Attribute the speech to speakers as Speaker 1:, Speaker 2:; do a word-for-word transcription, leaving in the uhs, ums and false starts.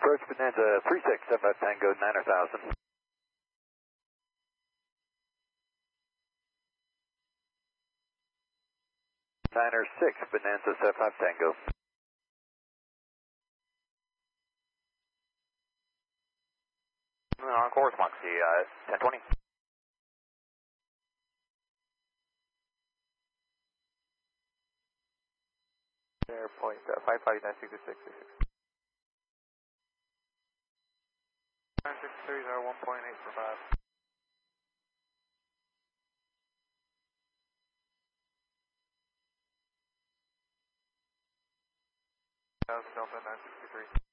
Speaker 1: approach Bonanza three six, seven five Tango, niner thousand. Niner six, Bonanza seven five Tango.
Speaker 2: On course, Moxie, uh, ten twenty.
Speaker 3: Airpoint uh, five five nine six six six.
Speaker 4: nine six three zero one point eight for five. Delta nine sixty-three.